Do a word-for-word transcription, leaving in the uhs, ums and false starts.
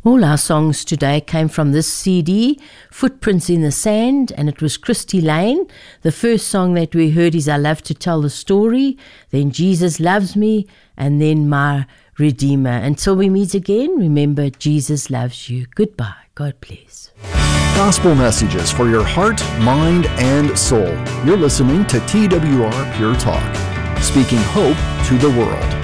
All our songs today came from this C D, Footprints in the Sand, and it was Christy Lane. The first song that we heard is I Love to Tell the Story, then Jesus Loves Me, and then My Redeemer. Until we meet again, remember Jesus loves you. Goodbye. God bless. Gospel messages for your heart, mind, and soul. You're listening to T W R Pure Talk, speaking hope to the world.